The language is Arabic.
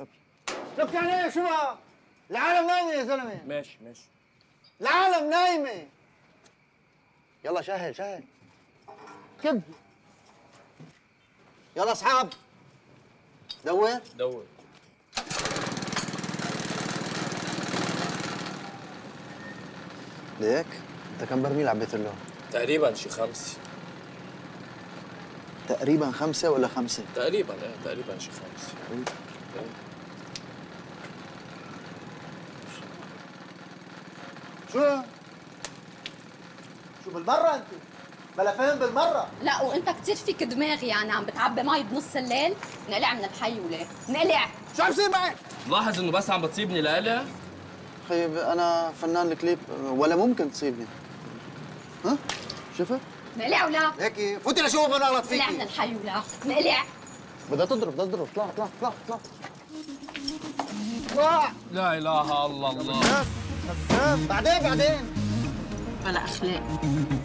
لك يعني ايه شو بقى؟ العالم نايمه يا زلمه. ماشي. العالم نايمه. يلا شهل كب. يلا اصحاب دور. ليك انت كم برميل عبيت له؟ تقريبا شي 5. تقريبا 5 ولا 5؟ تقريبا شي 5. شو بالمرة انت؟ بلا فهم بالمرة. لا وانت كثير فيك دماغ، يعني عم بتعبي مي بنص الليل. نقلع من الحي وليه؟ نقلع. شو عم يصير معك؟ لاحظ انه بس عم بتصيبني لقلع. خيب انا فنان الكليب ولا ممكن تصيبني. ها؟ شفت؟ نقلع ولا؟ هيك فوتي لشوف ما نغلط فيكي. نقلع من الحي ولا؟ نقلع. بدها تضرب اطلع. لا اله الا الله. بعدين بلا اخلاق.